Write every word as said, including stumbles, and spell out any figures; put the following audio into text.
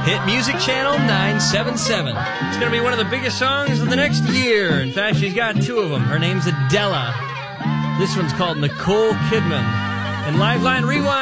Hit Music Channel nine seventy-seven. It's going to be one of the biggest songs of the next year. In fact, she's got two of them. Her name's Adela. This one's called Nicole Kidman. And Lifeline Rewind.